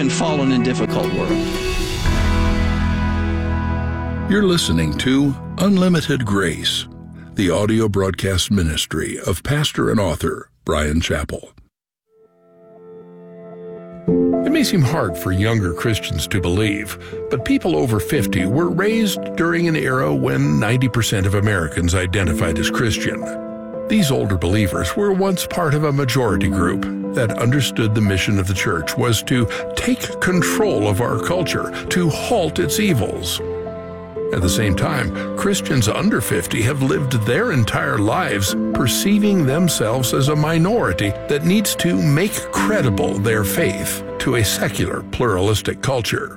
broken, fallen, and difficult world. You're listening to Unlimited Grace, the audio broadcast ministry of pastor and author Bryan Chapell. It may seem hard for younger Christians to believe, but people over 50 were raised during an era when 90% of Americans identified as Christian. These older believers were once part of a majority group that understood the mission of the church was to take control of our culture, to halt its evils. At the same time, Christians under 50 have lived their entire lives perceiving themselves as a minority that needs to make credible their faith to a secular, pluralistic culture.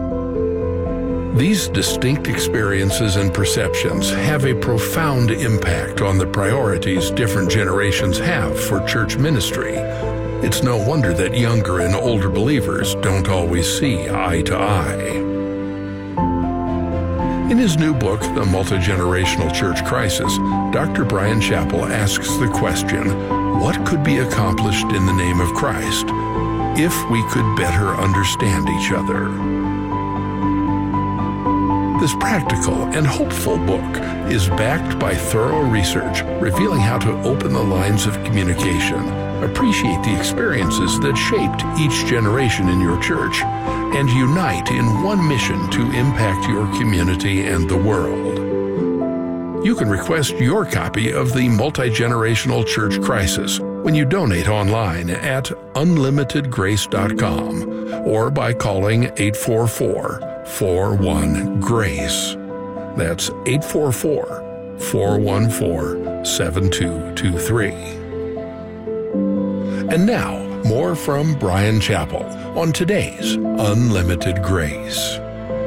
These distinct experiences and perceptions have a profound impact on the priorities different generations have for church ministry. It's no wonder that younger and older believers don't always see eye to eye. In his new book, The Multi-Generational Church Crisis, Dr. Bryan Chapell asks the question, what could be accomplished in the name of Christ if we could better understand each other? This practical and hopeful book is backed by thorough research revealing how to open the lines of communication, appreciate the experiences that shaped each generation in your church, and unite in one mission to impact your community and the world. You can request your copy of The Multi-Generational Church Crisis when you donate online at unlimitedgrace.com or by calling 844-41-GRACE. That's 844-414-7223. And now, more from Bryan Chapell on today's Unlimited Grace.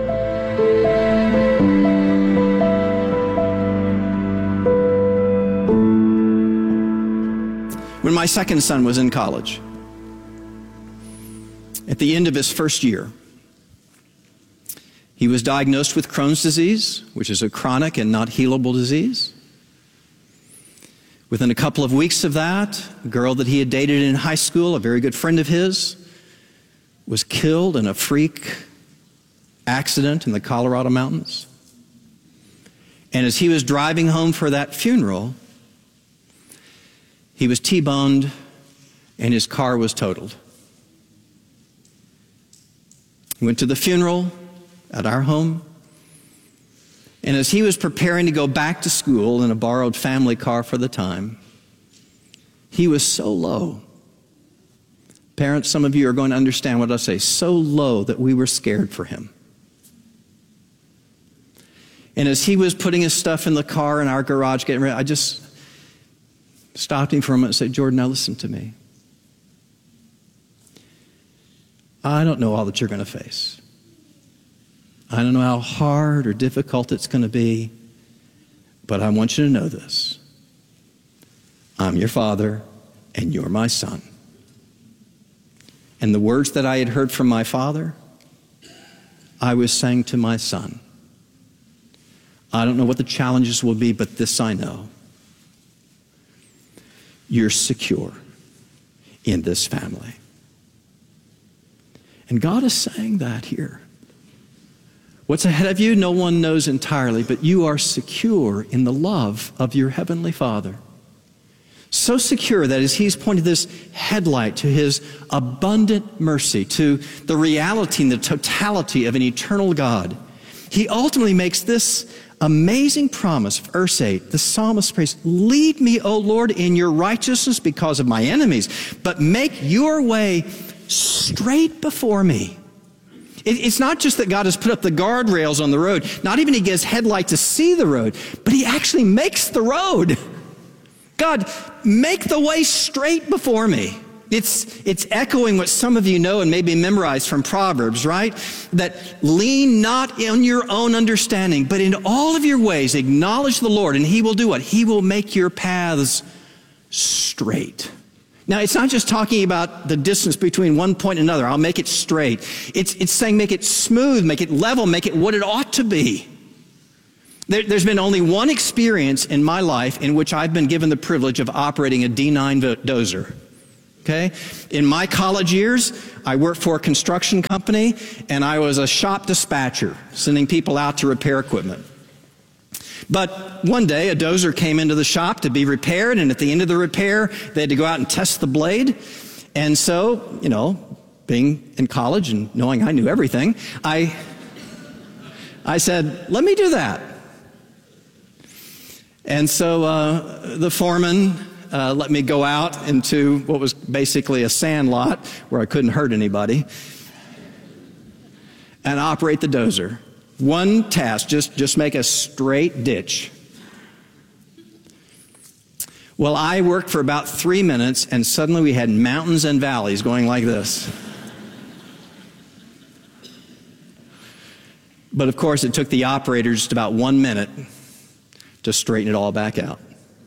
When my second son was in college, at the end of his first year, he was diagnosed with Crohn's disease, which is a chronic and not healable disease. Within a couple of weeks of that, a girl that he had dated in high school, a very good friend of his, was killed in a freak accident in the Colorado mountains. And as he was driving home for that funeral, he was T-boned and his car was totaled. He went to the funeral at our home. And as he was preparing to go back to school in a borrowed family car for the time, he was so low. Parents, some of you are going to understand what I say. So low that we were scared for him. And as he was putting his stuff in the car in our garage, getting ready, I just stopped him for a moment and said, Jordan, now listen to me. I don't know all that you're going to face. I don't know how hard or difficult it's going to be, but I want you to know this. I'm your father, and you're my son. And the words that I had heard from my father, I was saying to my son. I don't know what the challenges will be, but this I know. You're secure in this family. And God is saying that here. What's ahead of you, no one knows entirely, but you are secure in the love of your Heavenly Father. So secure that as He's pointed this headlight to His abundant mercy, to the reality and the totality of an eternal God, He ultimately makes this amazing promise. Verse 8, the psalmist prays, lead me, O Lord, in your righteousness because of my enemies, but make your way straight before me. It's not just that God has put up the guardrails on the road. Not even He gives headlight to see the road, but He actually makes the road. God, make the way straight before me. It's echoing what some of you know and maybe memorized from Proverbs, right? That lean not on your own understanding, but in all of your ways acknowledge the Lord, and He will do what? He will make your paths straight. Now, it's not just talking about the distance between one point and another. I'll make it straight. It's saying make it smooth, make it level, make it what it ought to be. There's been only one experience in my life in which I've been given the privilege of operating a D9 dozer. okay? In my college years, I worked for a construction company, and I was a shop dispatcher, sending people out to repair equipment. But one day, a dozer came into the shop to be repaired, and at the end of the repair, they had to go out and test the blade. And so, being in college and knowing I knew everything, I said, let me do that. And so the foreman let me go out into what was basically a sand lot where I couldn't hurt anybody and operate the dozer. One task, just make a straight ditch. Well, I worked for about 3 minutes, and suddenly we had mountains and valleys going like this. But of course, it took the operator just about 1 minute to straighten it all back out.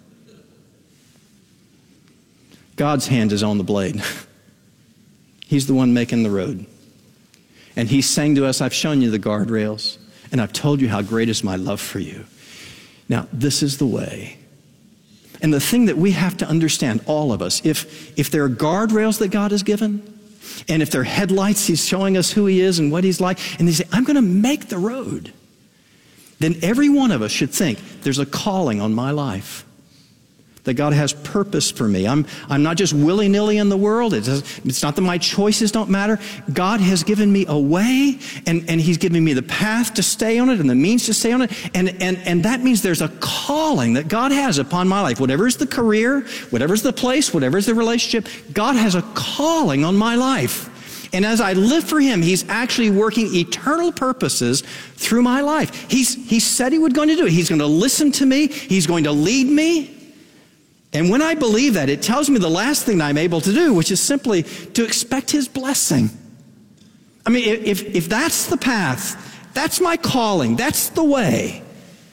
God's hand is on the blade. He's the one making the road. And He's saying to us, I've shown you the guardrails, and I've told you how great is my love for you. Now, this is the way. And the thing that we have to understand, all of us, if there are guardrails that God has given, and if there are headlights, He's showing us who He is and what He's like, and He say, I'm going to make the road, then every one of us should think there's a calling on my life, that God has purpose for me. I'm not just willy-nilly in the world. It's not that my choices don't matter. God has given me a way, and He's given me the path to stay on it and the means to stay on it. And that means there's a calling that God has upon my life. Whatever's the career, whatever's the place, whatever's the relationship, God has a calling on my life. And as I live for Him, He's actually working eternal purposes through my life. He said He was going to do it. He's going to listen to me. He's going to lead me. And when I believe that, it tells me the last thing I'm able to do, which is simply to expect His blessing. I mean, if that's the path, that's my calling, that's the way,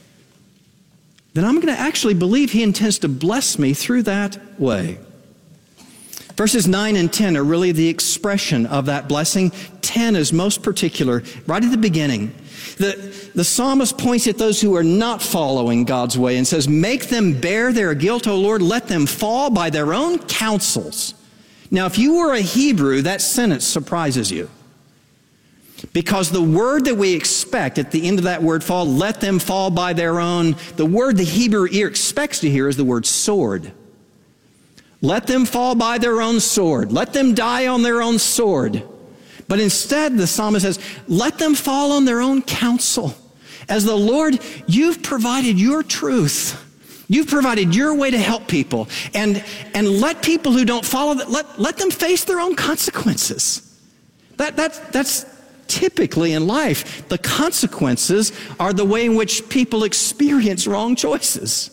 then I'm going to actually believe He intends to bless me through that way. Verses 9 and 10 are really the expression of that blessing. 10 is most particular, right at the beginning. The psalmist points at those who are not following God's way and says, make them bear their guilt, O Lord, let them fall by their own counsels. Now, if you were a Hebrew, that sentence surprises you. Because the word that we expect at the end of that word fall, let them fall by their own, the word the Hebrew ear expects to hear is the word sword. Let them fall by their own sword. Let them die on their own sword. But instead, the psalmist says, let them fall on their own counsel. As the Lord, you've provided your truth. You've provided your way to help people. And let people who don't follow that, let them face their own consequences. That's typically in life. The consequences are the way in which people experience wrong choices.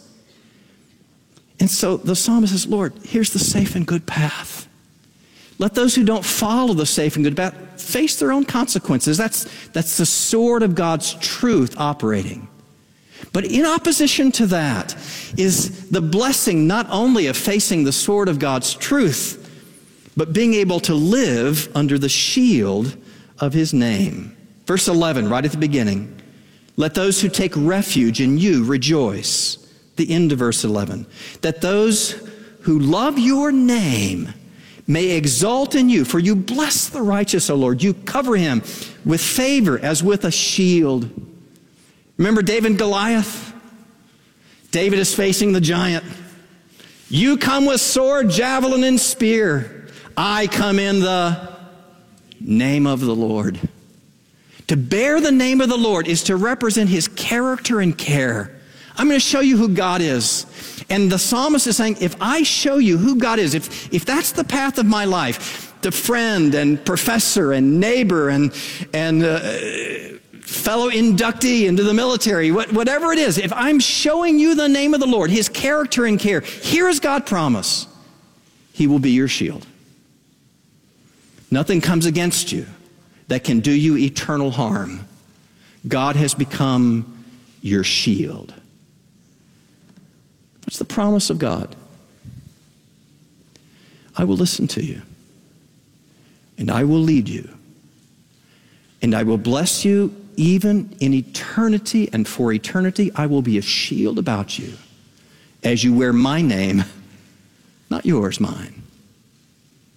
And so the psalmist says, Lord, here's the safe and good path. Let those who don't follow the safe and good path face their own consequences. That's the sword of God's truth operating. But in opposition to that is the blessing not only of facing the sword of God's truth, but being able to live under the shield of His name. Verse 11, right at the beginning, let those who take refuge in you rejoice. The end of verse 11, that those who love your name may exalt in you, for you bless the righteous, O Lord. You cover him with favor as with a shield. Remember David and Goliath? David is facing the giant. You come with sword, javelin, and spear. I come in the name of the Lord. To bear the name of the Lord is to represent His character and care. I'm going to show you who God is. And the psalmist is saying, if I show you who God is, if that's the path of my life, the friend and professor and neighbor and fellow inductee into the military, whatever it is, if I'm showing you the name of the Lord, His character and care, here is God's promise. He will be your shield. Nothing comes against you that can do you eternal harm. God has become your shield. What's the promise of God? I will listen to you, and I will lead you, and I will bless you even in eternity, and for eternity I will be a shield about you as you wear my name, not yours, mine.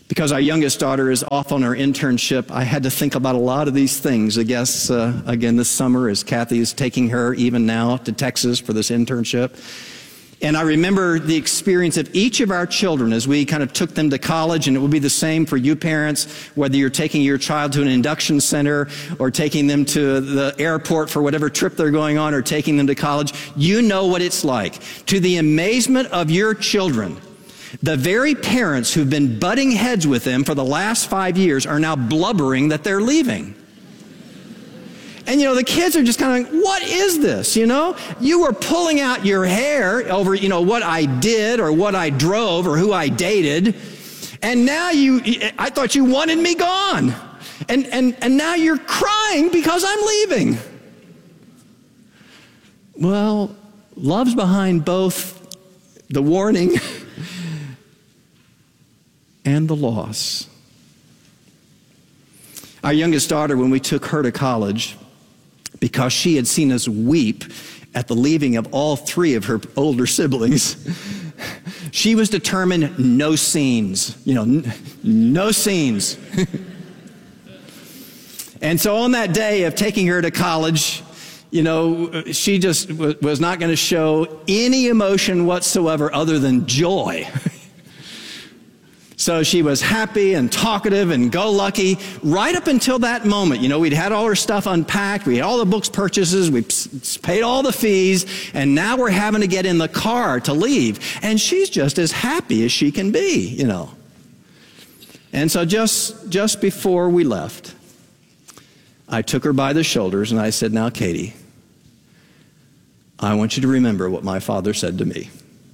Because our youngest daughter is off on her internship, I had to think about a lot of these things. I guess, again, this summer, as Kathy is taking her even now to Texas for this internship. And I remember the experience of each of our children as we kind of took them to college, and it will be the same for you parents, whether you're taking your child to an induction center or taking them to the airport for whatever trip they're going on or taking them to college. You know what it's like. To the amazement of your children, the very parents who've been butting heads with them for the last 5 years are now blubbering that they're leaving. And, the kids are just kind of like, what is this, You were pulling out your hair over, what I did or what I drove or who I dated. And now I thought you wanted me gone. And now you're crying because I'm leaving. Well, love's behind both the warning and the loss. Our youngest daughter, when we took her to college, because she had seen us weep at the leaving of all 3 of her older siblings, she was determined no scenes, no scenes. And so on that day of taking her to college, she just was not going to show any emotion whatsoever other than joy. So she was happy and talkative and go-lucky right up until that moment. We'd had all her stuff unpacked. We had all the books purchases. We paid all the fees. And now we're having to get in the car to leave. And she's just as happy as she can be, And so just before we left, I took her by the shoulders and I said, now, Katie, I want you to remember what my father said to me.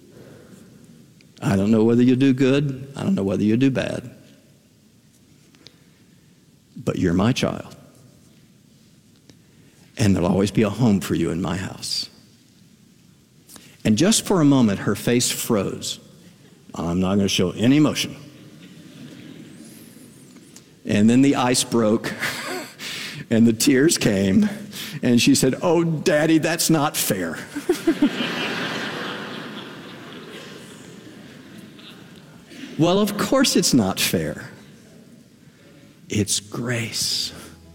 I don't know whether you do good. I don't know whether you do bad. But you're my child. And there'll always be a home for you in my house. And just for a moment, her face froze. I'm not going to show any emotion. And then the ice broke, and the tears came, and she said, "Oh, Daddy, that's not fair." Well, of course it's not fair. It's grace.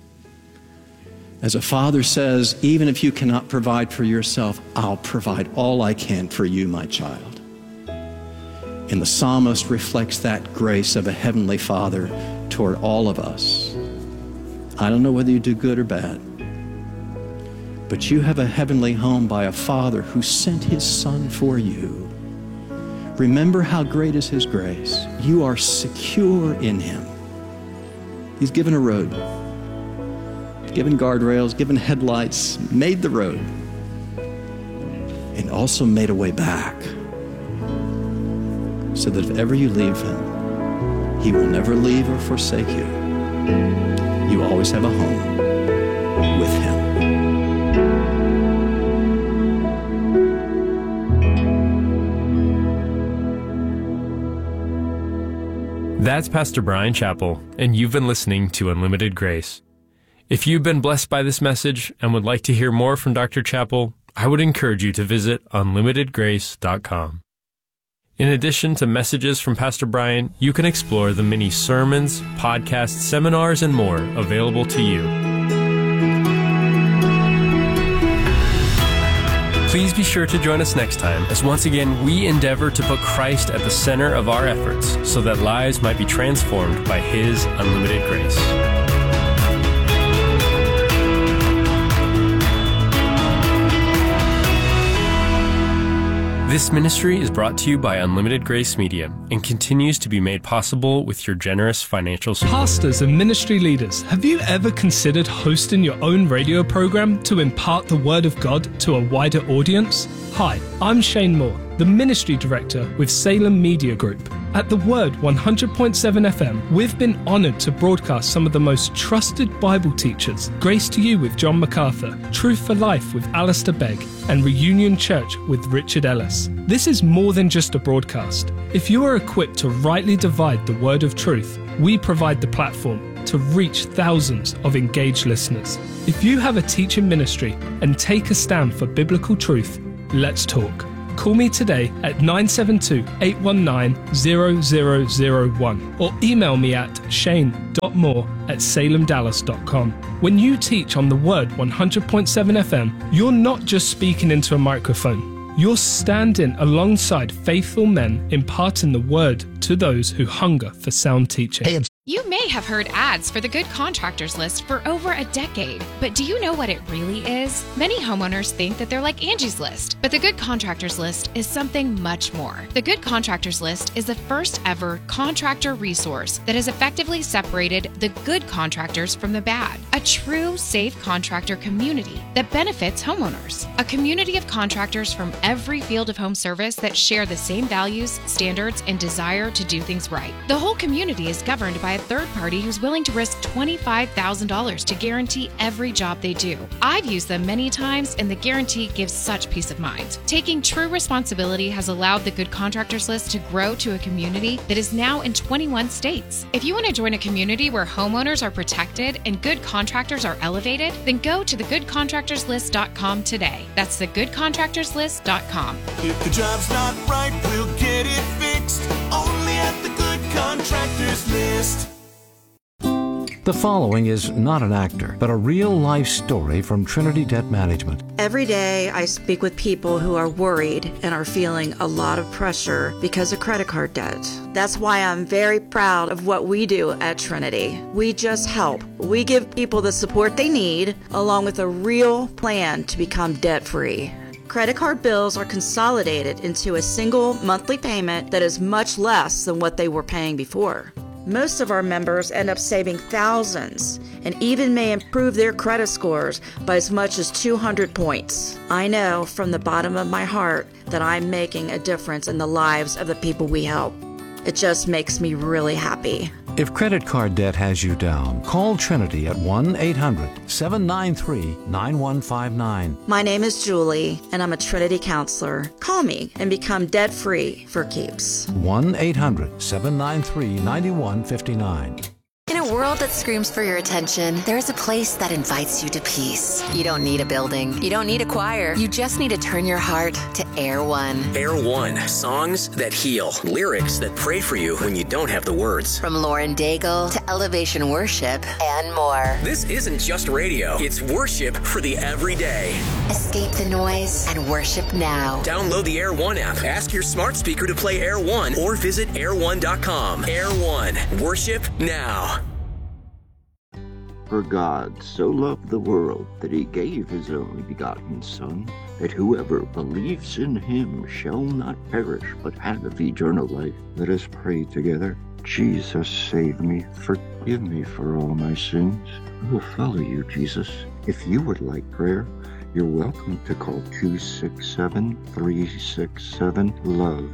As a father says, even if you cannot provide for yourself, I'll provide all I can for you, my child. And the psalmist reflects that grace of a heavenly Father toward all of us. I don't know whether you do good or bad, but you have a heavenly home by a Father who sent His Son for you. Remember how great is His grace. You are secure in Him. He's given a road, given guardrails, given headlights, made the road, and also made a way back so that if ever you leave Him, He will never leave or forsake you. You always have a home with Him. That's Pastor Bryan Chapell, and you've been listening to Unlimited Grace. If you've been blessed by this message and would like to hear more from Dr. Chapell, I would encourage you to visit unlimitedgrace.com. In addition to messages from Pastor Bryan, you can explore the many sermons, podcasts, seminars, and more available to you. Please be sure to join us next time as once again we endeavor to put Christ at the center of our efforts so that lives might be transformed by His unlimited grace. This ministry is brought to you by Unlimited Grace Media and continues to be made possible with your generous financial support. Pastors and ministry leaders, have you ever considered hosting your own radio program to impart the Word of God to a wider audience? Hi, I'm Shane Moore, the Ministry Director with Salem Media Group. At The Word 100.7 FM, we've been honored to broadcast some of the most trusted Bible teachers, Grace to You with John MacArthur, Truth for Life with Alistair Begg, and Reunion Church with Richard Ellis. This is more than just a broadcast. If you are equipped to rightly divide the word of truth, we provide the platform to reach thousands of engaged listeners. If you have a teaching ministry and take a stand for biblical truth, let's talk. Call me today at 972-819-0001 or email me at shane.moore@salemdallas.com. When you teach on the Word 100.7 FM, you're not just speaking into a microphone. You're standing alongside faithful men imparting the Word to those who hunger for sound teaching. You may have heard ads for the Good Contractors List for over a decade, but do you know what it really is? Many homeowners think that they're like Angie's List, but the Good Contractors List is something much more. The Good Contractors List is the first ever contractor resource that has effectively separated the good contractors from the bad. A true safe contractor community that benefits homeowners. A community of contractors from every field of home service that share the same values, standards, and desire to do things right. The whole community is governed by a third party who's willing to risk $25,000 to guarantee every job they do. I've used them many times, and the guarantee gives such peace of mind. Taking true responsibility has allowed the Good Contractors List to grow to a community that is now in 21 states. If you want to join a community where homeowners are protected and good contractors are elevated, then go to thegoodcontractorslist.com today. That's thegoodcontractorslist.com. If the job's not right, we'll get it fixed. Only at the Good Contractors List. The following is not an actor, but a real-life story from Trinity Debt Management. Every day I speak with people who are worried and are feeling a lot of pressure because of credit card debt. That's why I'm very proud of what we do at Trinity. We just help. We give people the support they need, along with a real plan to become debt-free. Credit card bills are consolidated into a single monthly payment that is much less than what they were paying before. Most of our members end up saving thousands and even may improve their credit scores by as much as 200 points. I know from the bottom of my heart that I'm making a difference in the lives of the people we help. It just makes me really happy. If credit card debt has you down, call Trinity at 1-800-793-9159. My name is Julie, and I'm a Trinity counselor. Call me and become debt-free for keeps. 1-800-793-9159. In a world that screams for your attention, there is a place that invites you to peace. You don't need a building. You don't need a choir. You just need to turn your heart to Air One. Air One, songs that heal, lyrics that pray for you when you don't have the words. From Lauren Daigle to Elevation Worship and more. This isn't just radio, it's worship for the everyday. Escape the noise and worship now. Download the Air One app, ask your smart speaker to play Air One, or visit air1.com. Air One, worship now. For God so loved the world that he gave his only begotten Son, that whoever believes in him shall not perish, but have eternal life. Let us pray together. Jesus, save me. Forgive me for all my sins. I will follow you, Jesus. If you would like prayer, you're welcome to call 267-367-LOVE.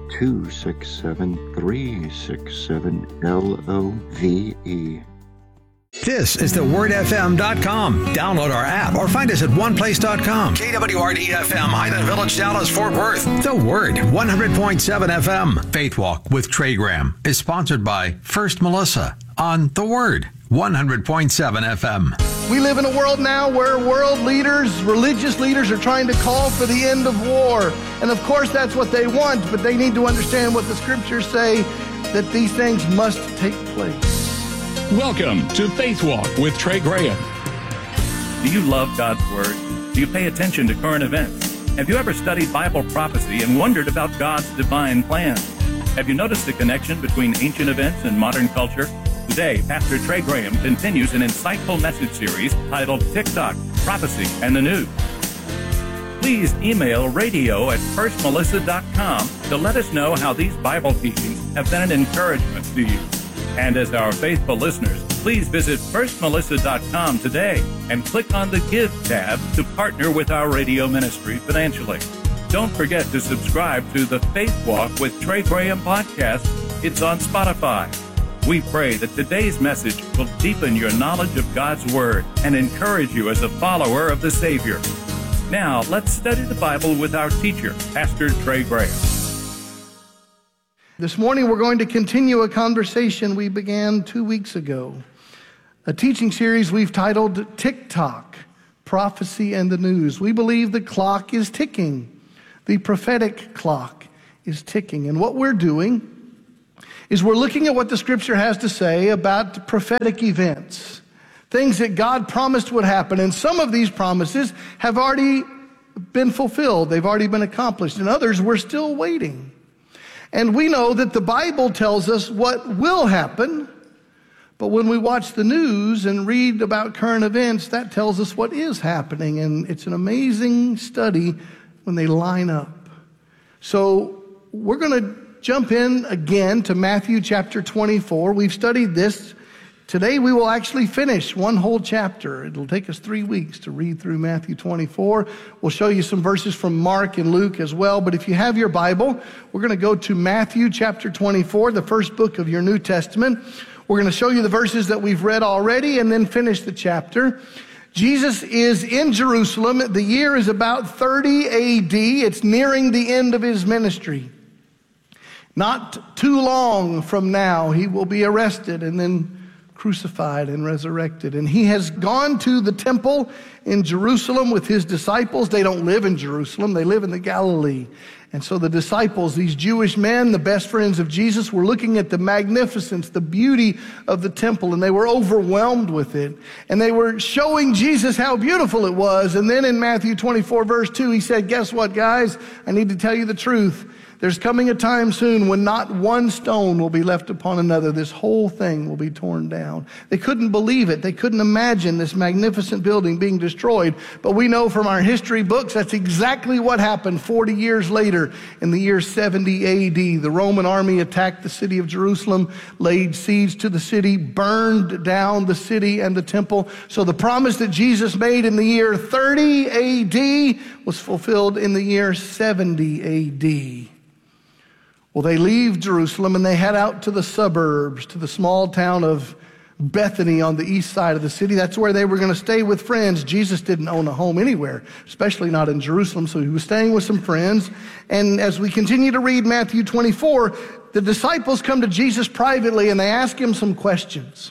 267-367-LOVE. This is thewordfm.com. Download our app or find us at oneplace.com. KWRD-FM, Highland Village, Dallas, Fort Worth. The Word, 100.7 FM. Faith Walk with Trey Graham is sponsored by First Melissa on The Word, 100.7 FM. We live in a world now where world leaders, religious leaders, are trying to call for the end of war. And of course that's what they want, but they need to understand what the scriptures say, that these things must take place. Welcome to Faith Walk with Trey Graham. Do you love God's Word? Do you pay attention to current events? Have you ever studied Bible prophecy and wondered about God's divine plan? Have you noticed the connection between ancient events and modern culture? Today, Pastor Trey Graham continues an insightful message series titled TikTok, Prophecy, and the News. Please email radio@firstmelissa.com to let us know how these Bible teachings have been an encouragement to you. And as our faithful listeners, please visit firstmelissa.com today and click on the Give tab to partner with our radio ministry financially. Don't forget to subscribe to the Faith Walk with Trey Graham podcast. It's on Spotify. We pray that today's message will deepen your knowledge of God's Word and encourage you as a follower of the Savior. Now, let's study the Bible with our teacher, Pastor Trey Graham. This morning we're going to continue a conversation we began 2 weeks ago, a teaching series we've titled TikTok, Prophecy and the News. We believe the clock is ticking. The prophetic clock is ticking. And what we're doing is we're looking at what the Scripture has to say about prophetic events, things that God promised would happen. And some of these promises have already been fulfilled. They've already been accomplished. And others, we're still waiting. And we know that the Bible tells us what will happen. But when we watch the news and read about current events, that tells us what is happening. And it's an amazing study when they line up. So we're going to jump in again to Matthew chapter 24. We've studied this. Today we will actually finish one whole chapter. It'll take us 3 weeks to read through Matthew 24. We'll show you some verses from Mark and Luke as well. But if you have your Bible, we're going to go to Matthew chapter 24, the first book of your New Testament. We're going to show you the verses that we've read already and then finish the chapter. Jesus is in Jerusalem. The year is about 30 AD. It's nearing the end of his ministry. Not too long from now, he will be arrested and then crucified and resurrected. And he has gone to the temple in Jerusalem with his disciples. They don't live in Jerusalem. They live in the Galilee. And so the disciples, these Jewish men, the best friends of Jesus, were looking at the magnificence, the beauty of the temple, and they were overwhelmed with it. And they were showing Jesus how beautiful it was. And then in Matthew 24, verse 2, he said, guess what, guys? I need to tell you the truth. There's coming a time soon when not one stone will be left upon another. This whole thing will be torn down. They couldn't believe it. They couldn't imagine this magnificent building being destroyed. But we know from our history books that's exactly what happened 40 years later in the year 70 AD. The Roman army attacked the city of Jerusalem, laid siege to the city, burned down the city and the temple. So the promise that Jesus made in the year 30 AD was fulfilled in the year 70 AD. Well, they leave Jerusalem and they head out to the suburbs, to the small town of Bethany on the east side of the city. That's where they were going to stay with friends. Jesus didn't own a home anywhere, especially not in Jerusalem, so he was staying with some friends. And as we continue to read Matthew 24, the disciples come to Jesus privately and they ask him some questions.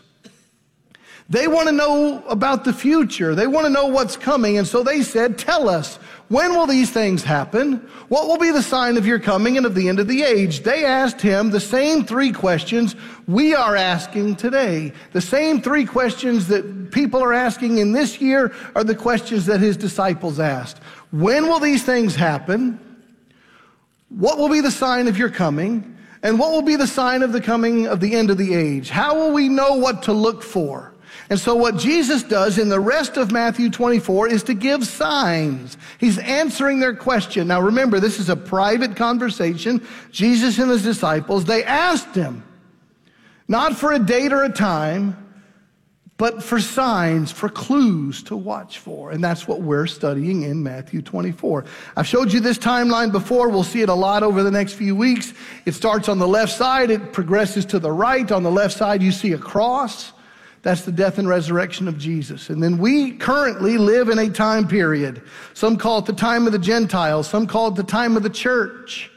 They want to know about the future. They want to know what's coming. And so they said, tell us, when will these things happen? What will be the sign of your coming and of the end of the age? They asked him the same three questions we are asking today. The same three questions that people are asking in this year are the questions that his disciples asked. When will these things happen? What will be the sign of your coming? And what will be the sign of the coming of the end of the age? How will we know what to look for? And so what Jesus does in the rest of Matthew 24 is to give signs. He's answering their question. Now remember, this is a private conversation. Jesus and his disciples, they asked him, not for a date or a time, but for signs, for clues to watch for. And that's what we're studying in Matthew 24. I've showed you this timeline before. We'll see it a lot over the next few weeks. It starts on the left side. It progresses to the right. On the left side, you see a cross. That's the death and resurrection of Jesus. And then we currently live in a time period. Some call it the time of the Gentiles. Some call it the time of the church.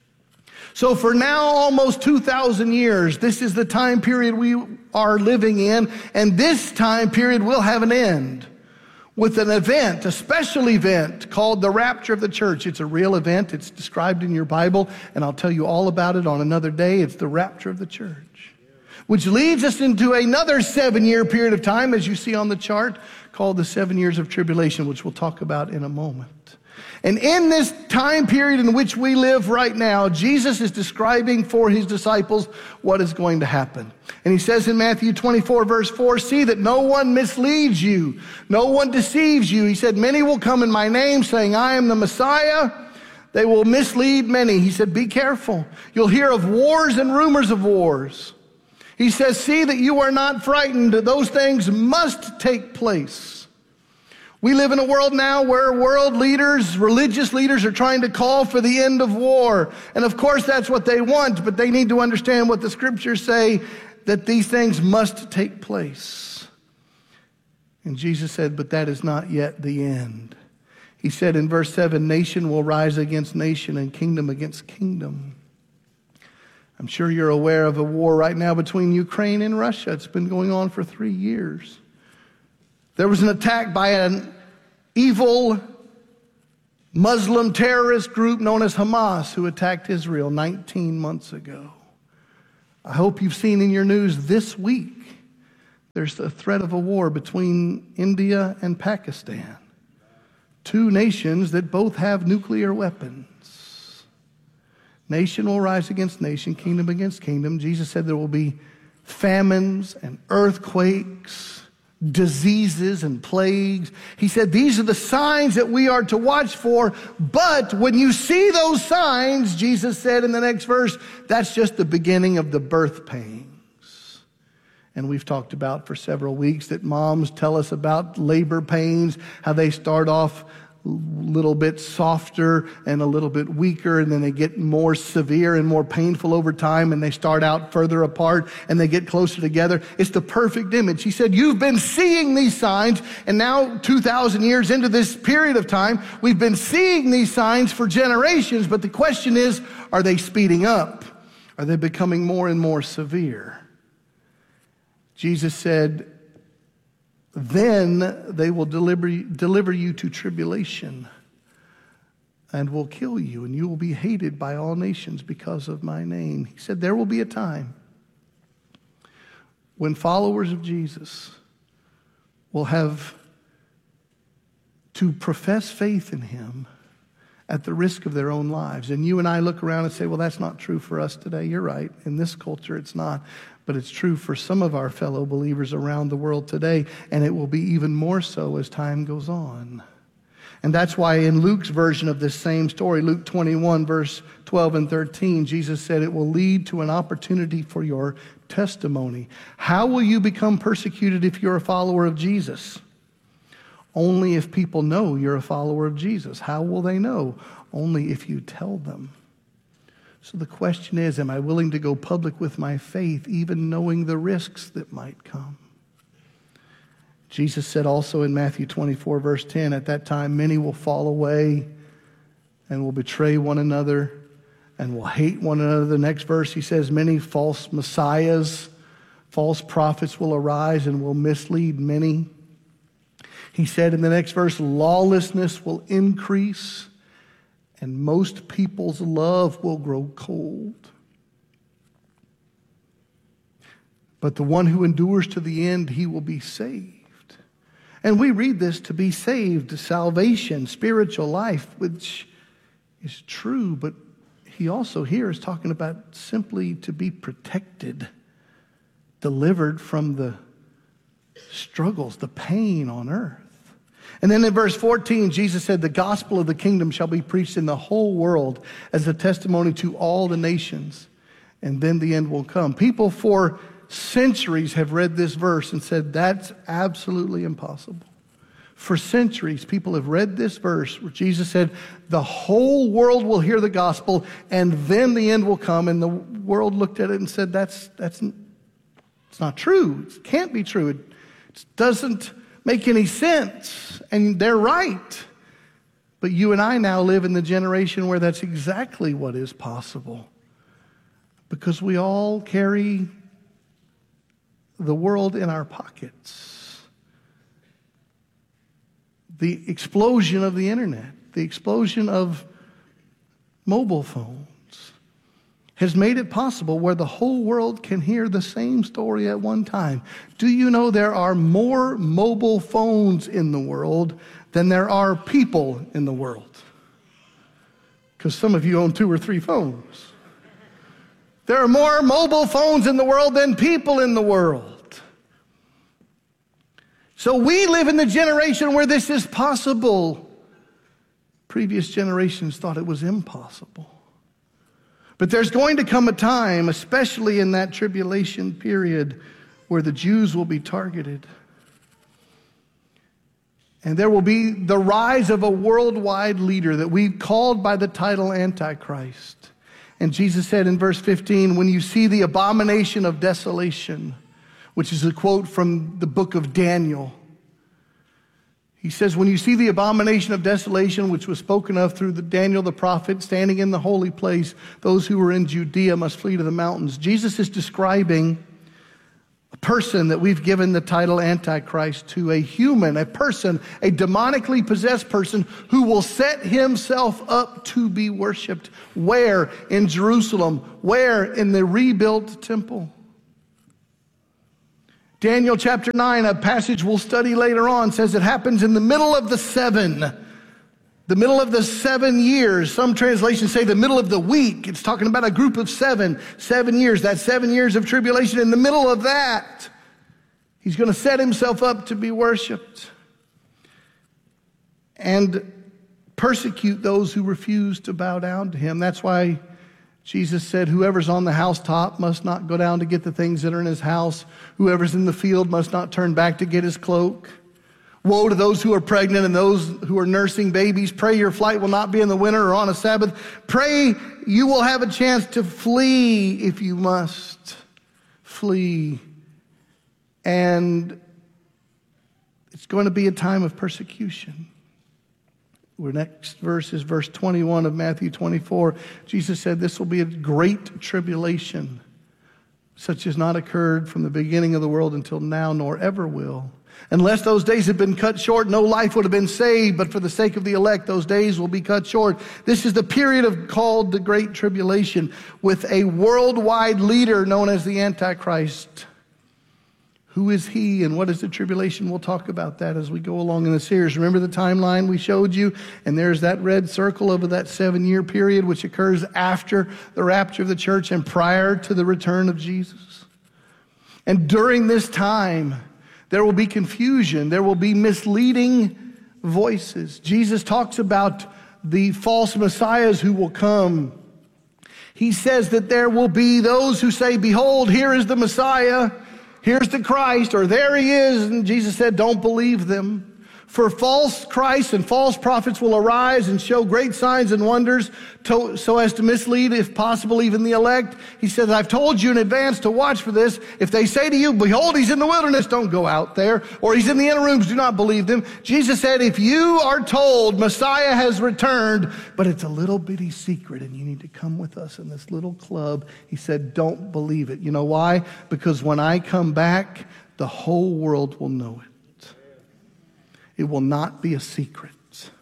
So for now, almost 2,000 years, this is the time period we are living in. And this time period will have an end with an event, a special event called the rapture of the church. It's a real event. It's described in your Bible. And I'll tell you all about it on another day. It's the rapture of the church, which leads us into another 7-year period of time, as you see on the chart, called the 7 years of tribulation, which we'll talk about in a moment. And in this time period in which we live right now, Jesus is describing for his disciples what is going to happen. And he says in Matthew 24, verse 4, see that no one misleads you, no one deceives you. He said, many will come in my name saying, I am the Messiah. They will mislead many. He said, be careful. You'll hear of wars and rumors of wars. He says, see that you are not frightened. Those things must take place. We live in a world now where world leaders, religious leaders are trying to call for the end of war. And of course that's what they want, but they need to understand what the scriptures say, that these things must take place. And Jesus said, but that is not yet the end. He said in verse 7, nation will rise against nation and kingdom against kingdom. I'm sure you're aware of a war right now between Ukraine and Russia. It's been going on for 3 years. There was an attack by an evil Muslim terrorist group known as Hamas who attacked Israel 19 months ago. I hope you've seen in your news this week there's a threat of a war between India and Pakistan, two nations that both have nuclear weapons. Nation will rise against nation, kingdom against kingdom. Jesus said there will be famines and earthquakes, diseases and plagues. He said these are the signs that we are to watch for, but when you see those signs, Jesus said in the next verse, that's just the beginning of the birth pains. And we've talked about for several weeks that moms tell us about labor pains, how they start off a little bit softer and a little bit weaker, and then they get more severe and more painful over time, and they start out further apart and they get closer together. It's the perfect image. He said, you've been seeing these signs, and now 2,000 years into this period of time, we've been seeing these signs for generations, but the question is, are they speeding up? Are they becoming more and more severe? Jesus said, then they will deliver you to tribulation and will kill you, and you will be hated by all nations because of my name. He said there will be a time when followers of Jesus will have to profess faith in him at the risk of their own lives. And you and I look around and say, well, that's not true for us today. You're right. In this culture, it's not. But it's true for some of our fellow believers around the world today, and it will be even more so as time goes on. And that's why in Luke's version of this same story, Luke 21, verse 12 and 13, Jesus said it will lead to an opportunity for your testimony. How will you become persecuted if you're a follower of Jesus? Only if people know you're a follower of Jesus. How will they know? Only if you tell them. So the question is, am I willing to go public with my faith, even knowing the risks that might come? Jesus said also in Matthew 24, verse 10, at that time many will fall away and will betray one another and will hate one another. The next verse, he says, many false messiahs, false prophets will arise and will mislead many. He said in the next verse, lawlessness will increase and most people's love will grow cold. But the one who endures to the end, he will be saved. And we read this to be saved, salvation, spiritual life, which is true. But he also here is talking about simply to be protected, delivered from the struggles, the pain on earth. And then in verse 14, Jesus said, the gospel of the kingdom shall be preached in the whole world as a testimony to all the nations. And then the end will come. People for centuries have read this verse and said, that's absolutely impossible. For centuries, people have read this verse where Jesus said, the whole world will hear the gospel and then the end will come. And the world looked at it and said, it's not true. It can't be true. It doesn't make any sense. And they're right. But you and I now live in the generation where that's exactly what is possible. Because we all carry the world in our pockets. The explosion of the internet, the explosion of mobile phones has made it possible where the whole world can hear the same story at one time. Do you know there are more mobile phones in the world than there are people in the world? Because some of you own 2 or 3 phones. There are more mobile phones in the world than people in the world. So we live in the generation where this is possible. Previous generations thought it was impossible. But there's going to come a time, especially in that tribulation period, where the Jews will be targeted. And there will be the rise of a worldwide leader that we've called by the title Antichrist. And Jesus said in verse 15, when you see the abomination of desolation, which is a quote from the book of Daniel, he says, when you see the abomination of desolation, which was spoken of through Daniel the prophet, standing in the holy place, those who were in Judea must flee to the mountains. Jesus is describing a person that we've given the title Antichrist to, a human, a person, a demonically possessed person who will set himself up to be worshiped. Where? In Jerusalem. Where? In the rebuilt temple. Daniel chapter 9, a passage we'll study later on, says it happens in the middle of the 7 years. Some translations say the middle of the week. It's talking about a group of 7 years. That's 7 years of tribulation. In the middle of that, he's going to set himself up to be worshiped and persecute those who refuse to bow down to him. That's why Jesus said, whoever's on the housetop must not go down to get the things that are in his house. Whoever's in the field must not turn back to get his cloak. Woe to those who are pregnant and those who are nursing babies. Pray your flight will not be in the winter or on a Sabbath. Pray you will have a chance to flee if you must. Flee. And it's going to be a time of persecution. Our next verse is verse 21 of Matthew 24. Jesus said this will be a great tribulation, such as not occurred from the beginning of the world until now, nor ever will. Unless those days had been cut short, no life would have been saved. But for the sake of the elect, those days will be cut short. This is the period called the Great Tribulation, with a worldwide leader known as the Antichrist. Who is he and what is the tribulation? We'll talk about that as we go along in the series. Remember the timeline we showed you? And there's that red circle over that 7-year period, which occurs after the rapture of the church and prior to the return of Jesus. And during this time, there will be confusion. There will be misleading voices. Jesus talks about the false messiahs who will come. He says that there will be those who say, behold, here is the Messiah. Here's the Christ, or there he is. And Jesus said, don't believe them. For false Christs and false prophets will arise and show great signs and wonders so as to mislead, if possible, even the elect. He says, I've told you in advance to watch for this. If they say to you, behold, he's in the wilderness, don't go out there. Or he's in the inner rooms, do not believe them. Jesus said, if you are told Messiah has returned, but it's a little bitty secret and you need to come with us in this little club, he said, don't believe it. You know why? Because when I come back, the whole world will know it. It will not be a secret.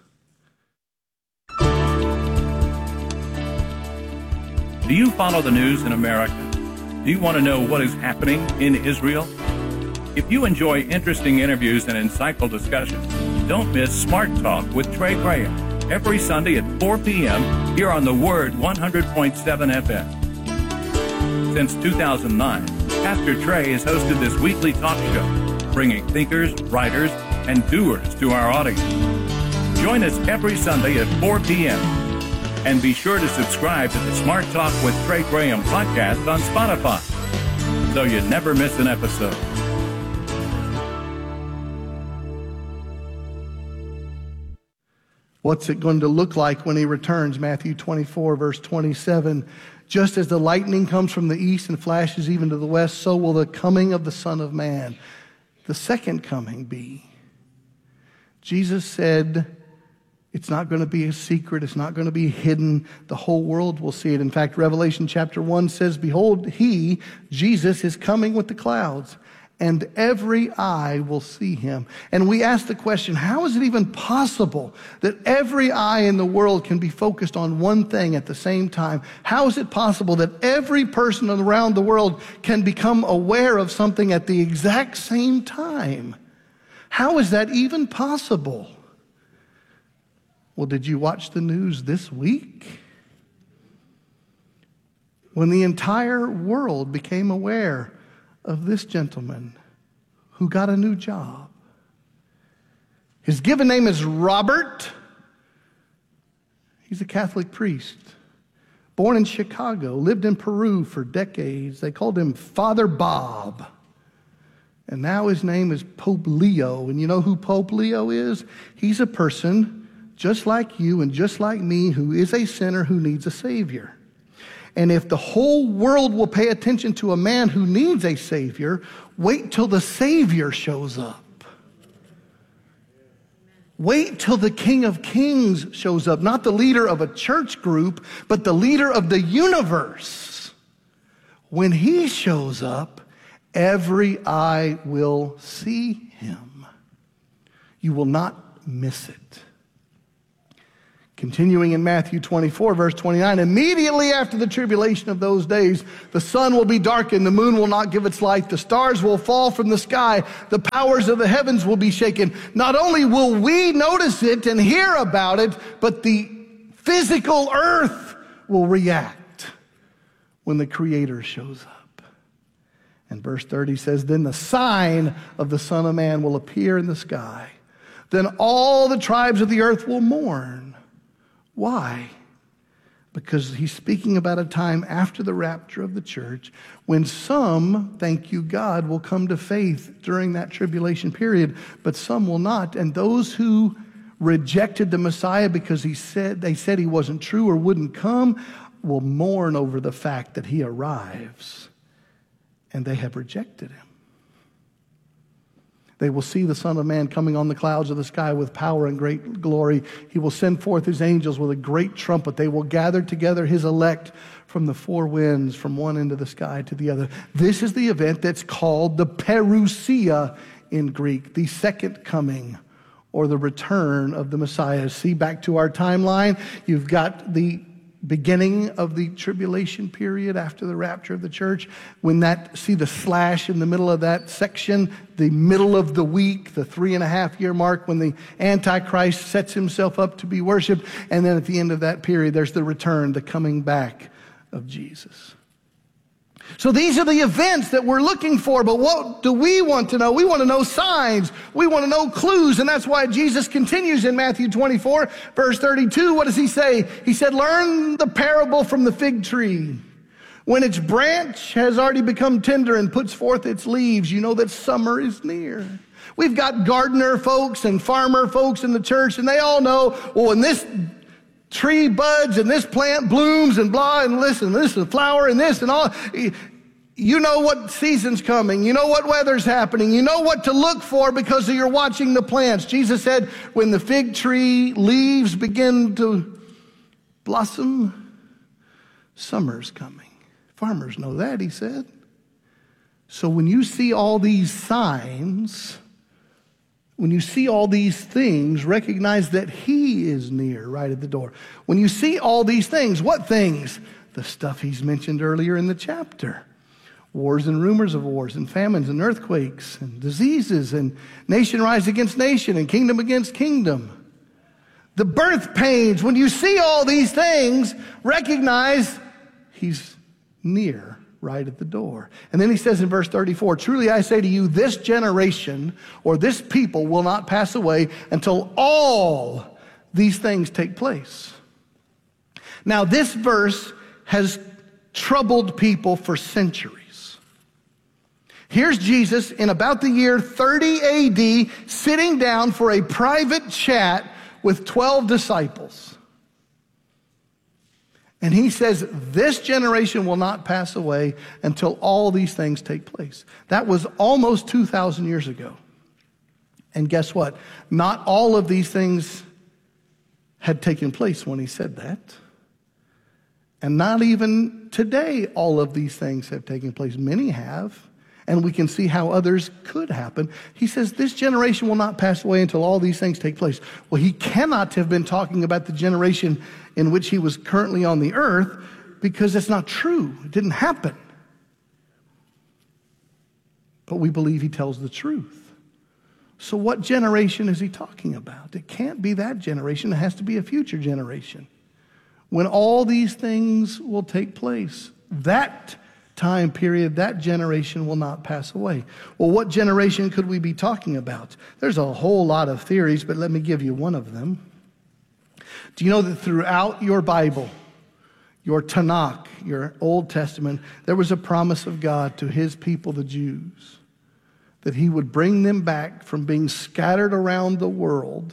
Do you follow the news in America? Do you want to know what is happening in Israel? If you enjoy interesting interviews and insightful discussions, don't miss Smart Talk with Trey Graham every Sunday at 4 p.m. here on the Word 100.7 FM. Since 2009, Pastor Trey has hosted this weekly talk show, bringing thinkers, writers, and doers to our audience. Join us every Sunday at 4 p.m. And be sure to subscribe to the Smart Talk with Trey Graham podcast on Spotify, so you never miss an episode. What's it going to look like when he returns? Matthew 24, verse 27. Just as the lightning comes from the east and flashes even to the west, so will the coming of the Son of Man, the second coming, be. Jesus said, it's not going to be a secret. It's not going to be hidden. The whole world will see it. In fact, Revelation chapter 1 says, behold, he, Jesus, is coming with the clouds, and every eye will see him. And we ask the question, how is it even possible that every eye in the world can be focused on one thing at the same time? How is it possible that every person around the world can become aware of something at the exact same time? How is that even possible? Well, did you watch the news this week? When the entire world became aware of this gentleman who got a new job. His given name is Robert. He's a Catholic priest. Born in Chicago, lived in Peru for decades. They called him Father Bob. And now his name is Pope Leo. And you know who Pope Leo is? He's a person just like you and just like me who is a sinner who needs a Savior. And if the whole world will pay attention to a man who needs a Savior, wait till the Savior shows up. Wait till the King of Kings shows up. Not the leader of a church group, but the leader of the universe. When he shows up, Every eye will see him. You will not miss it. Continuing in Matthew 24, verse 29, immediately after the tribulation of those days, the sun will be darkened, the moon will not give its light, the stars will fall from the sky, the powers of the heavens will be shaken. Not only will we notice it and hear about it, but the physical earth will react when the Creator shows up. And verse 30 says, then the sign of the Son of Man will appear in the sky. Then all the tribes of the earth will mourn. Why? Because he's speaking about a time after the rapture of the church when some, thank you God, will come to faith during that tribulation period, but some will not. And those who rejected the Messiah because they said he wasn't true or wouldn't come will mourn over the fact that he arrives, and they have rejected him. They will see the Son of Man coming on the clouds of the sky with power and great glory. He will send forth his angels with a great trumpet. They will gather together his elect from the four winds, from one end of the sky to the other. This is the event that's called the Parousia in Greek, the second coming or the return of the Messiah. See, back to our timeline, you've got the beginning of the tribulation period after the rapture of the church. When see the slash in the middle of that section, the middle of the week, the 3.5-year mark when the Antichrist sets himself up to be worshiped. And then at the end of that period, there's the return, the coming back of Jesus. So these are the events that we're looking for, but what do we want to know? We want to know signs. We want to know clues, and that's why Jesus continues in Matthew 24, verse 32. What does he say? He said, learn the parable from the fig tree. When its branch has already become tender and puts forth its leaves, you know that summer is near. We've got gardener folks and farmer folks in the church, and they all know, well, when this tree buds and this plant blooms and blah, and listen, this is a flower and this and all. You know what season's coming. You know what weather's happening. You know what to look for because you're watching the plants. Jesus said, when the fig tree leaves begin to blossom, summer's coming. Farmers know that, he said. So when you see all these signs, when you see all these things, recognize that he is near, right at the door. When you see all these things, what things? The stuff he's mentioned earlier in the chapter. Wars and rumors of wars and famines and earthquakes and diseases and nation rise against nation and kingdom against kingdom. The birth pains. When you see all these things, recognize he's near, right at the door. And then he says in verse 34, truly I say to you, this generation or this people will not pass away until all these things take place. Now this verse has troubled people for centuries. Here's Jesus in about the year 30 AD sitting down for a private chat with 12 disciples. And he says, this generation will not pass away until all these things take place. That was almost 2,000 years ago. And guess what? Not all of these things had taken place when he said that. And not even today all of these things have taken place. Many have. And we can see how others could happen. He says, this generation will not pass away until all these things take place. Well, he cannot have been talking about the generation in which he was currently on the earth because it's not true. It didn't happen. But we believe he tells the truth. So what generation is he talking about? It can't be that generation. It has to be a future generation. When all these things will take place, that time period, that generation will not pass away. Well, what generation could we be talking about? There's a whole lot of theories, but let me give you one of them. Do you know that throughout your Bible, your Tanakh, your Old Testament, there was a promise of God to his people, the Jews, that he would bring them back from being scattered around the world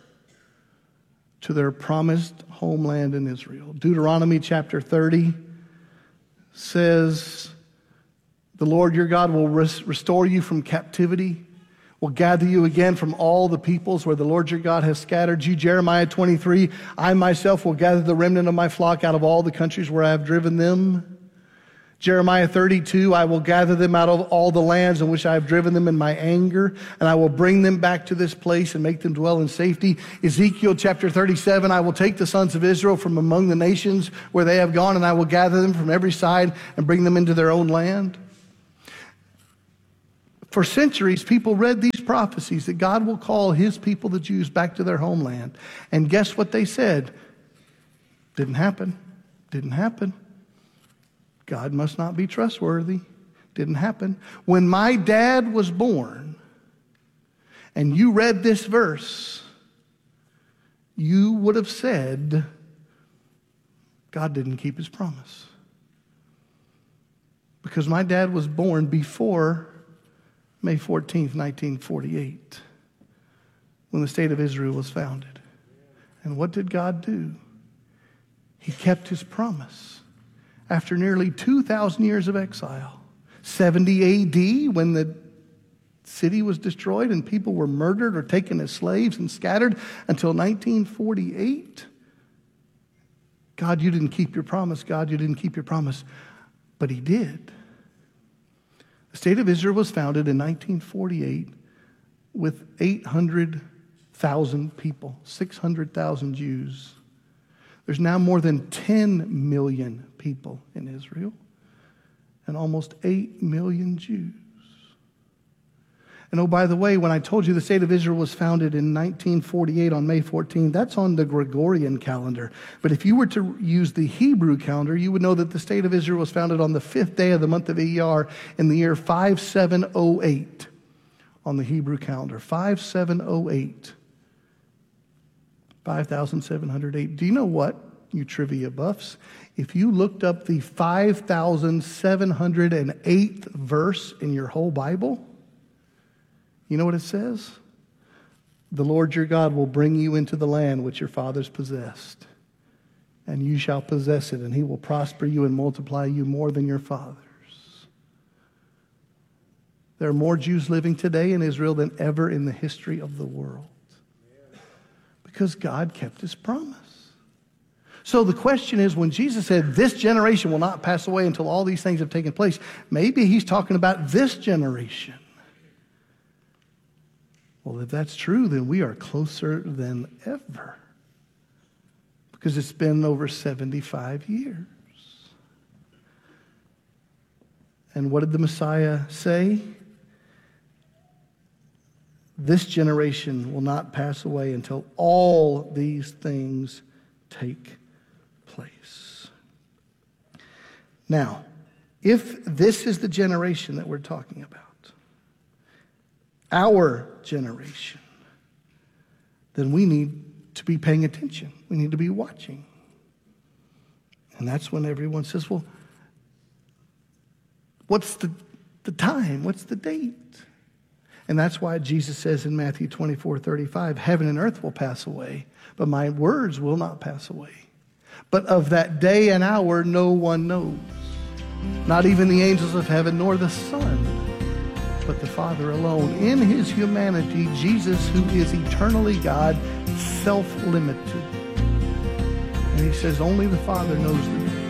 to their promised homeland in Israel. Deuteronomy chapter 30 says, the Lord your God will restore you from captivity, will gather you again from all the peoples where the Lord your God has scattered you. Jeremiah 23, I myself will gather the remnant of my flock out of all the countries where I have driven them. Jeremiah 32, I will gather them out of all the lands in which I have driven them in my anger, and I will bring them back to this place and make them dwell in safety. Ezekiel chapter 37, I will take the sons of Israel from among the nations where they have gone, and I will gather them from every side and bring them into their own land. For centuries, people read these prophecies that God will call his people, the Jews, back to their homeland. And guess what they said? Didn't happen. Didn't happen. God must not be trustworthy. Didn't happen. When my dad was born and you read this verse, you would have said, God didn't keep his promise. Because my dad was born before May 14th, 1948, when the state of Israel was founded. And what did God do? He kept his promise. After nearly 2,000 years of exile, 70 AD, when the city was destroyed and people were murdered or taken as slaves and scattered, until 1948, God, you didn't keep your promise. God, you didn't keep your promise. But he did. The state of Israel was founded in 1948 with 800,000 people, 600,000 Jews. There's now more than 10 million people in Israel and almost 8 million Jews. And oh, by the way, when I told you the state of Israel was founded in 1948 on May 14, that's on the Gregorian calendar. But if you were to use the Hebrew calendar, you would know that the state of Israel was founded on the 5th day of the month of Iyar in the year 5708 on the Hebrew calendar. 5708. 5,708. Do you know what, you trivia buffs? If you looked up the 5,708th verse in your whole Bible, you know what it says? The Lord your God will bring you into the land which your fathers possessed, and you shall possess it, and he will prosper you and multiply you more than your fathers. There are more Jews living today in Israel than ever in the history of the world. Because God kept his promise. So the question is, when Jesus said, this generation will not pass away until all these things have taken place, maybe he's talking about this generation. Well, if that's true, then we are closer than ever. Because it's been over 75 years. And what did the Messiah say? This generation will not pass away until all these things take place. Now, if this is the generation that we're talking about, our generation, then we need to be paying attention. We need to be watching. And that's when everyone says, well, what's the time? What's the date? And that's why Jesus says in Matthew 24:35, heaven and earth will pass away, but my words will not pass away. But of that day and hour, no one knows. Not even the angels of heaven, nor the Son, but the Father alone. In his humanity, Jesus, who is eternally God, self-limited. And he says only the Father knows the day.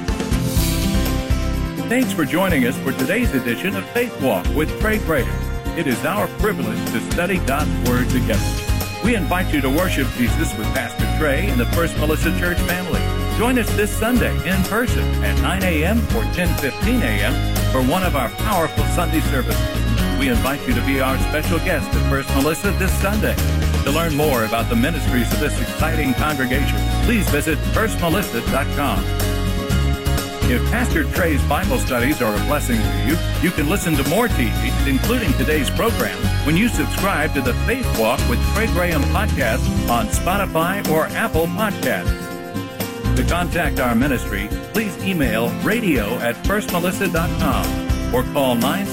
Thanks for joining us for today's edition of Faith Walk with Trey Graham. It is our privilege to study God's Word together. We invite you to worship Jesus with Pastor Trey and the First Melissa Church family. Join us this Sunday in person at 9 a.m. or 10:15 a.m. for one of our powerful Sunday services. We invite you to be our special guest at First Melissa this Sunday. To learn more about the ministries of this exciting congregation, please visit firstmelissa.com. If Pastor Trey's Bible studies are a blessing to you, you can listen to more teachings, including today's program, when you subscribe to the Faith Walk with Trey Graham podcast on Spotify or Apple Podcasts. To contact our ministry, please email radio@firstmelissa.com or call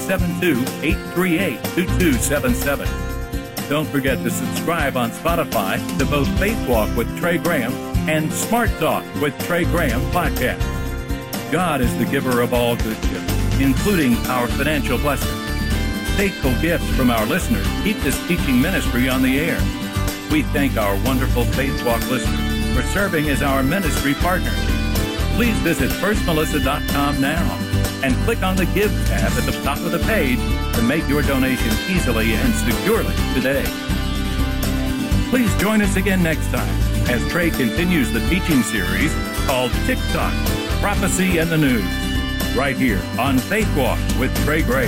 972-838-2277. Don't forget to subscribe on Spotify to both Faith Walk with Trey Graham and Smart Talk with Trey Graham podcast. God is the giver of all good gifts, including our financial blessings. Faithful gifts from our listeners keep this teaching ministry on the air. We thank our wonderful Faith Walk listeners for serving as our ministry partners. Please visit firstmelissa.com now and click on the Give tab at the top of the page to make your donation easily and securely today. Please join us again next time as Trey continues the teaching series called TikTok, Prophecy and the News, right here on Faith Walk with Trey Graham.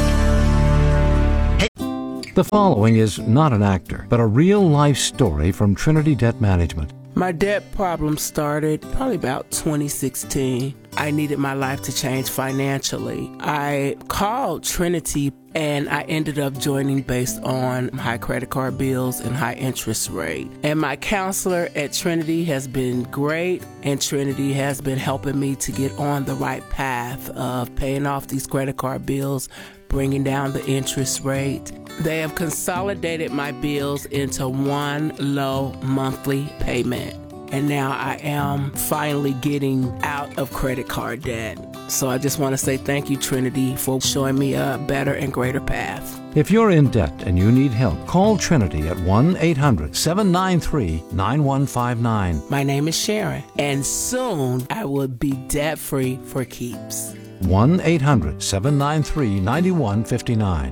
The following is not an actor, but a real-life story from Trinity Debt Management. My debt problem started probably about 2016. I needed my life to change financially. I called Trinity and I ended up joining based on high credit card bills and high interest rate. And my counselor at Trinity has been great, and Trinity has been helping me to get on the right path of paying off these credit card bills, bringing down the interest rate. They have consolidated my bills into one low monthly payment. And now I am finally getting out of credit card debt. So I just want to say thank you, Trinity, for showing me a better and greater path. If you're in debt and you need help, call Trinity at 1-800-793-9159. My name is Sharon, and soon I will be debt-free for keeps. 1-800-793-9159.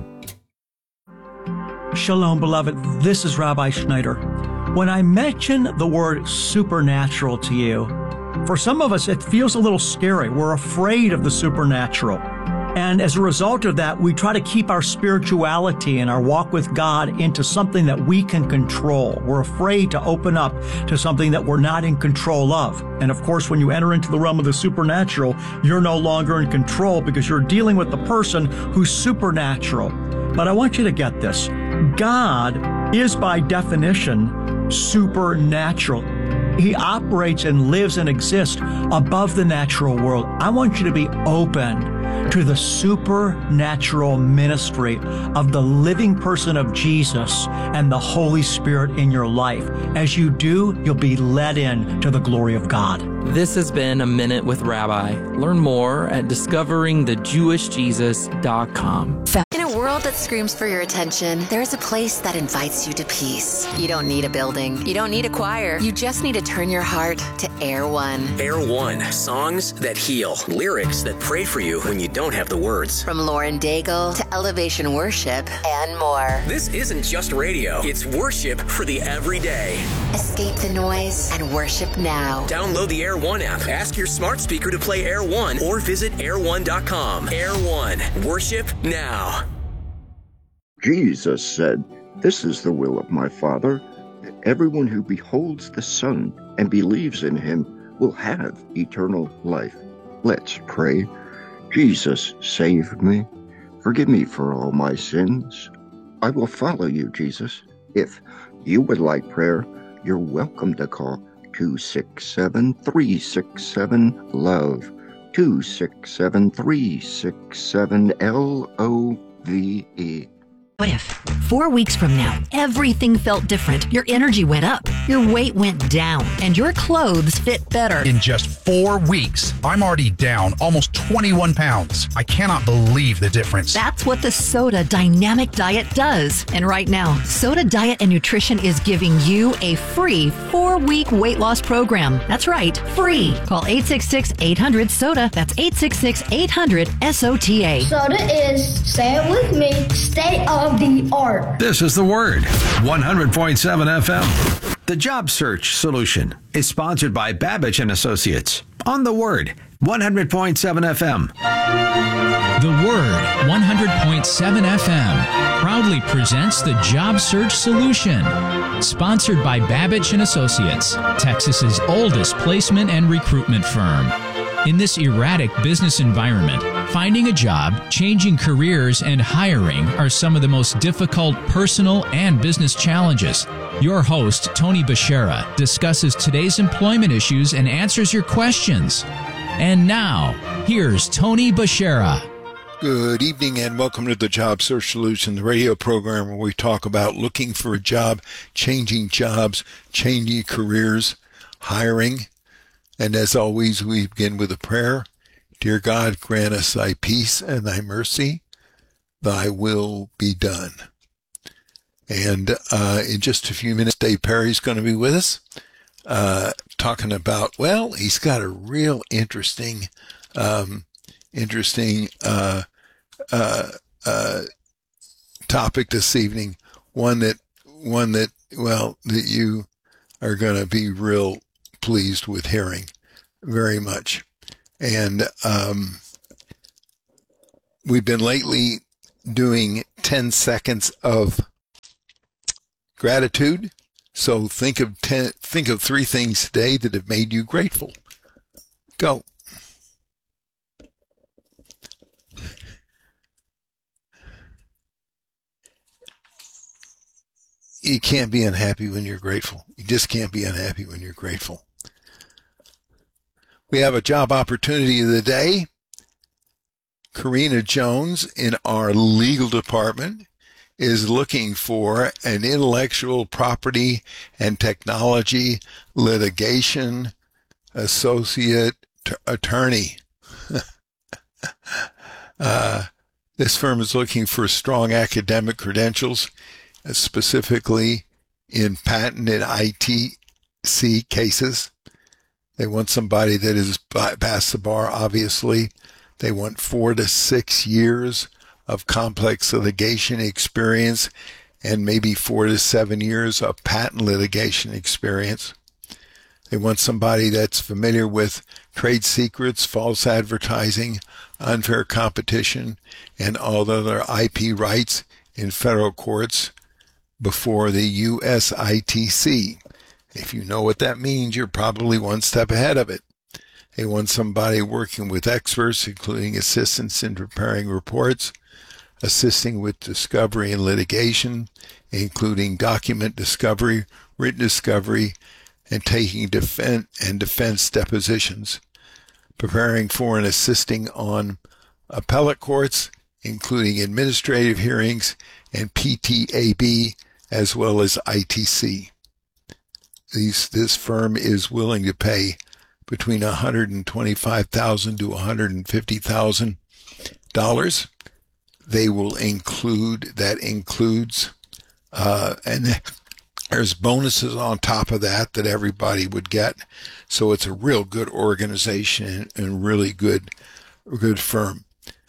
Shalom, beloved. This is Rabbi Schneider. When I mention the word supernatural to you, for some of us, it feels a little scary. We're afraid of the supernatural. And as a result of that, we try to keep our spirituality and our walk with God into something that we can control. We're afraid to open up to something that we're not in control of. And of course, when you enter into the realm of the supernatural, you're no longer in control because you're dealing with the person who's supernatural. But I want you to get this. God is by definition supernatural. He operates and lives and exists above the natural world. I want you to be open to the supernatural ministry of the living person of Jesus and the Holy Spirit in your life. As you do, you'll be led in to the glory of God. This has been A Minute with Rabbi. Learn more at discoveringthejewishjesus.com. In a world that screams for your attention, there's a place that invites you to peace. You don't need a building. You don't need a choir. You just need to turn your heart to Air One. Air One, songs that heal, lyrics that pray for you when you don't have the words. From Lauren Daigle to Elevation Worship and more. This isn't just radio. It's worship for the everyday. Escape the noise and worship now. Download the Air One app. Ask your smart speaker to play Air One or visit air1.com. Air One, worship now. Jesus said, "This is the will of my Father, that everyone who beholds the Son and believes in him will have eternal life." Let's pray. Jesus, save me. Forgive me for all my sins. I will follow you, Jesus. If you would like prayer, you're welcome to call 267-367-LOVE, 267-367-LOVE. What if 4 weeks from now, everything felt different, your energy went up, your weight went down, and your clothes fit better? In just 4 weeks, I'm already down almost 21 pounds. I cannot believe the difference. That's what the Soda Dynamic Diet does. And right now, Soda Diet and Nutrition is giving you a free 4-week weight loss program. That's right, free. Call 866-800-SODA. That's 866-800-SOTA. Soda is, say it with me, state of the art. This is The Word, 100.7 FM. The Job Search Solution is sponsored by Babbage and Associates on The Word, 100.7 FM. The Word, 100.7 FM, proudly presents the Job Search Solution, sponsored by Babbage and Associates, Texas's oldest placement and recruitment firm. In this erratic business environment, finding a job, changing careers, and hiring are some of the most difficult personal and business challenges. Your host, Tony Bashara, discusses today's employment issues and answers your questions. And now, here's Tony Bashara. Good evening and welcome to the Job Search Solution, the radio program where we talk about looking for a job, changing jobs, changing careers, hiring. And as always, we begin with a prayer. Dear God, grant us thy peace and thy mercy. Thy will be done. And in just a few minutes, Dave Perry's going to be with us, talking about, well, he's got a real interesting interesting topic this evening. One that you are going to be real pleased with hearing very much. And we've been lately doing 10 seconds of gratitude. So think of 3 things today that have made you grateful. Go. You can't be unhappy when you're grateful. You just can't be unhappy when you're grateful. We have a job opportunity of the day. Karina Jones in our legal department is looking for an intellectual property and technology litigation associate attorney. This firm is looking for strong academic credentials, specifically in patent and ITC cases. They want somebody that has passed the bar, obviously. They want 4 to 6 years of complex litigation experience and maybe 4 to 7 years of patent litigation experience. They want somebody that's familiar with trade secrets, false advertising, unfair competition, and all other IP rights in federal courts before the USITC. If you know what that means, you're probably one step ahead of it. They want somebody working with experts, including assistance in preparing reports, assisting with discovery and litigation, including document discovery, written discovery, and taking defense depositions, preparing for and assisting on appellate courts, including administrative hearings and PTAB, as well as ITC. This firm is willing to pay between $125,000 to $150,000. They will includes, and there's bonuses on top of that everybody would get. So it's a real good organization and really good firm.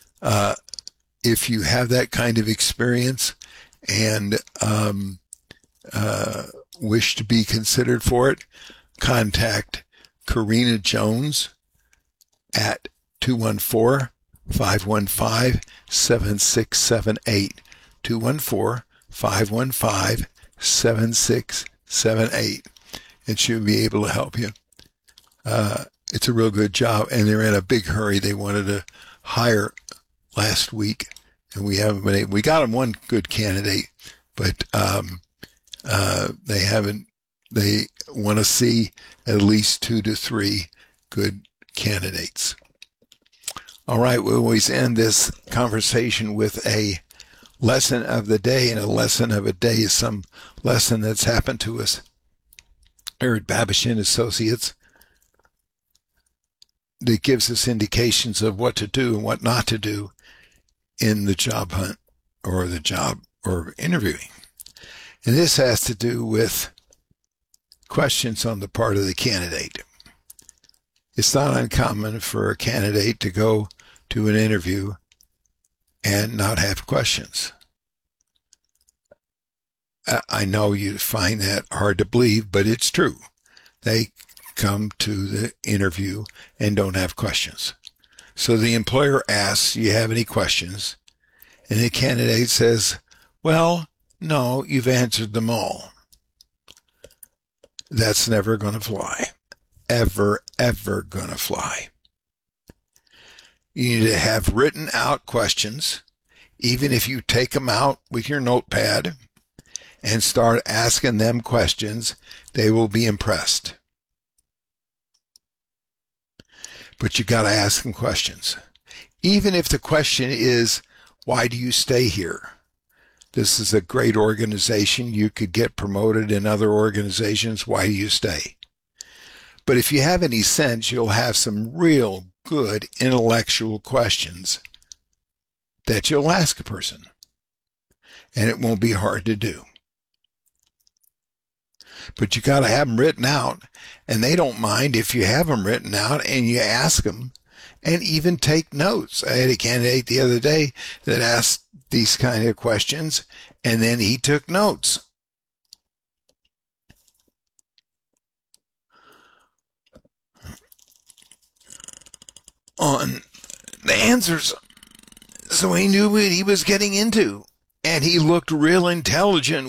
If you have that kind of experience and wish to be considered for it, contact Karina Jones at 214-515-7678. 214-515-7678. And she'll be able to help you. It's a real good job, and they're in a big hurry. They wanted to hire last week, and we haven't been able. We got them one good candidate, but they want to see at least 2 to 3 good candidates. All right, we always end this conversation with a lesson of the day, and a lesson of a day is some lesson that's happened to us here at Babish & Associates that gives us indications of what to do and what not to do in the job hunt or interviewing. And this has to do with questions on the part of the candidate. It's not uncommon for a candidate to go to an interview and not have questions. I know you find that hard to believe, but it's true. They come to the interview and don't have questions. So the employer asks, "Do you have any questions?" And the candidate says, "Well, no, you've answered them all." That's never going to fly. Ever going to fly. You need to have written out questions, even if you take them out with your notepad and start asking them questions, they will be impressed. But you got to ask them questions. Even if the question is, why do you stay here? This is a great organization. You could get promoted in other organizations. Why do you stay? But if you have any sense, you'll have some real good intellectual questions that you'll ask a person. And it won't be hard to do. But you got to have them written out, and they don't mind if you have them written out and you ask them, and even take notes. I had a candidate the other day that asked these kind of questions, and then he took notes. On the answers, so he knew what he was getting into, and he looked real intelligent